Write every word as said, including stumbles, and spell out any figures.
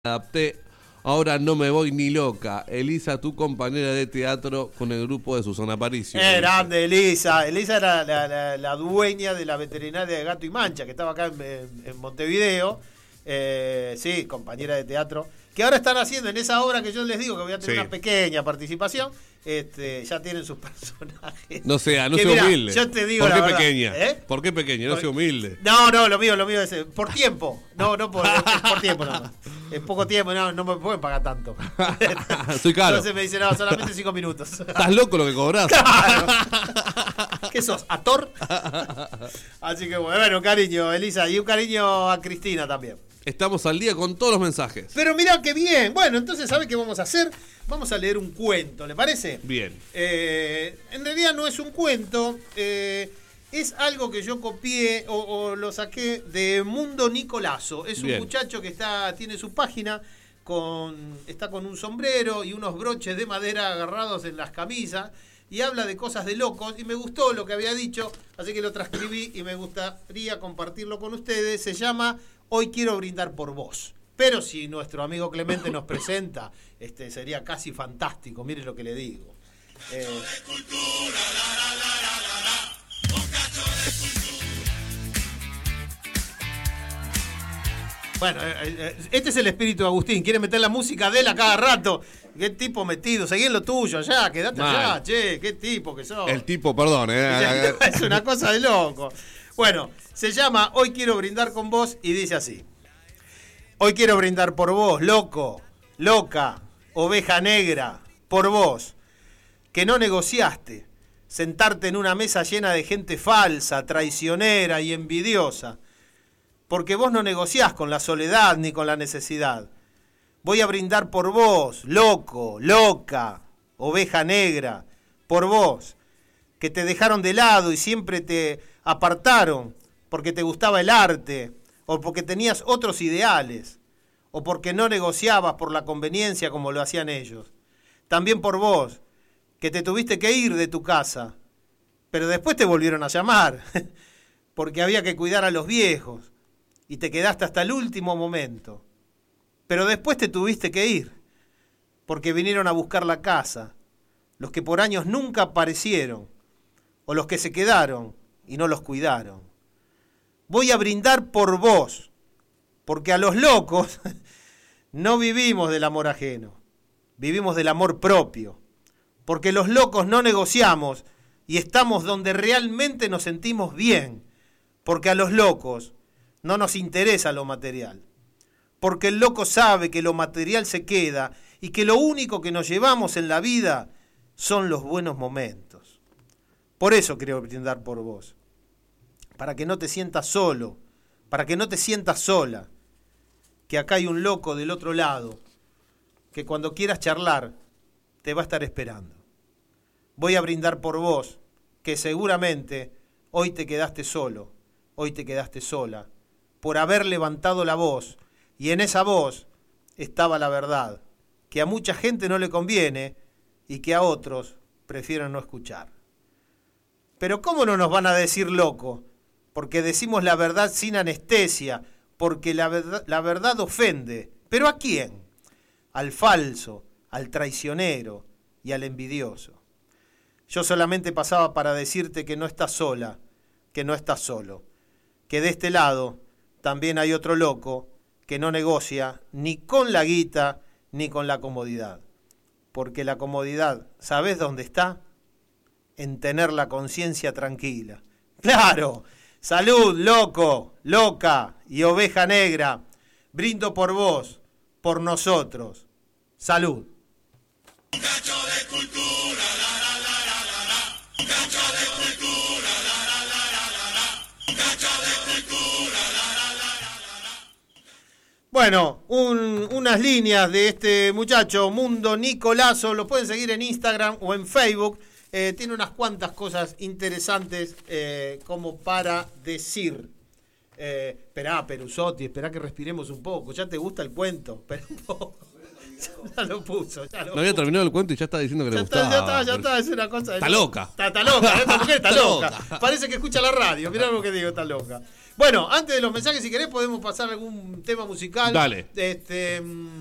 adapté, ahora no me voy ni loca. Elisa, tu compañera de teatro con el grupo de Susana Aparicio. Eh, grande Elisa. Elisa era la, la, la dueña de la veterinaria de Gato y Mancha, que estaba acá en, en, en Montevideo. Eh, sí, compañera de teatro. Que ahora están haciendo en esa obra que yo les digo que voy a tener sí. una pequeña participación. Este, ya tienen sus personajes. No sea, no que, sea mira, humilde. Yo te digo ¿Por qué la pequeña? ¿Eh? ¿Por qué pequeña? No sea humilde. No, no, lo mío, lo mío es por tiempo. No, no por, por tiempo nada más. En poco tiempo, no, no me pueden pagar tanto. Soy caro. Entonces me dicen, no, solamente cinco minutos. Estás loco lo que cobras. Claro. ¿Qué sos? ¿Actor? Así que bueno, bueno, cariño, Elisa, y un cariño a Cristina también. Estamos al día con todos los mensajes. Pero mirá qué bien. Bueno, entonces, ¿sabe qué vamos a hacer? Vamos a leer un cuento, ¿le parece? Bien. Eh, en realidad no es un cuento, eh, es algo que yo copié o, o lo saqué de Mundo Nicolazo. Es un bien. muchacho que está tiene su página, con está con un sombrero y unos broches de madera agarrados en las camisas y habla de cosas de locos y me gustó lo que había dicho, así que lo transcribí y me gustaría compartirlo con ustedes. Se llama Hoy quiero brindar por vos. Pero si nuestro amigo Clemente nos presenta, este sería casi fantástico. Mire lo que le digo. Eh, bueno, eh, este es el espíritu de Agustín. Quiere meter la música de él a cada rato. Qué tipo metido. Seguí en lo tuyo allá. Quédate Mal. allá, che. Qué tipo que sos. El tipo, perdón. Eh. Es una cosa de loco. Bueno, se llama Hoy quiero brindar con vos y dice así. Hoy quiero brindar por vos, loco, loca, oveja negra, por vos, que no negociaste, sentarte en una mesa llena de gente falsa, traicionera y envidiosa, porque vos no negociás con la soledad ni con la necesidad. Voy a brindar por vos, loco, loca, oveja negra, por vos, que te dejaron de lado y siempre te apartaron porque te gustaba el arte, o porque tenías otros ideales, o porque no negociabas por la conveniencia como lo hacían ellos. También por vos, que te tuviste que ir de tu casa, pero después te volvieron a llamar, porque había que cuidar a los viejos, y te quedaste hasta el último momento. Pero después te tuviste que ir, porque vinieron a buscar la casa, los que por años nunca aparecieron, o los que se quedaron y no los cuidaron. Voy a brindar por vos, porque a los locos no vivimos del amor ajeno, vivimos del amor propio, porque los locos no negociamos y estamos donde realmente nos sentimos bien, porque a los locos no nos interesa lo material, porque el loco sabe que lo material se queda y que lo único que nos llevamos en la vida son los buenos momentos. Por eso quiero brindar por vos, para que no te sientas solo, para que no te sientas sola, que acá hay un loco del otro lado, que cuando quieras charlar, te va a estar esperando. Voy a brindar por vos, que seguramente hoy te quedaste solo, hoy te quedaste sola, por haber levantado la voz, y en esa voz estaba la verdad, que a mucha gente no le conviene y que a otros prefieren no escuchar. Pero ¿cómo no nos van a decir loco? Porque decimos la verdad sin anestesia, porque la verdad, la verdad ofende. ¿Pero a quién? Al falso, al traicionero y al envidioso. Yo solamente pasaba para decirte que no estás sola, que no estás solo, que de este lado también hay otro loco que no negocia ni con la guita ni con la comodidad. Porque la comodidad, ¿sabés dónde está? En tener la conciencia tranquila. ¡Claro! Salud, loco, loca y oveja negra. Brindo por vos, por nosotros. Salud. Un cacho de cultura, la, la, la, la, la, la. Un cacho de cultura, la, la, la, la, la, la. Un cacho de cultura, la, la, la, la, la. Bueno, un, unas líneas de este muchacho, Mundo Nicolazo. Lo pueden seguir en Instagram o en Facebook. Eh, tiene unas cuantas cosas interesantes eh, como para decir. Eh, esperá, Perusotti, esperá que respiremos un poco. ¿Ya te gusta el cuento? Espera un poco. Ya lo puso. Ya lo no había puso. terminado el cuento y ya está diciendo que ya le está, gustaba. Ya está, ya está, es una cosa. De está loca. Está, está loca, esta mujer está, está loca. loca. Parece que escucha la radio. Mirá lo que digo, está loca. Bueno, antes de los mensajes, si querés, podemos pasar algún tema musical. Dale. Este,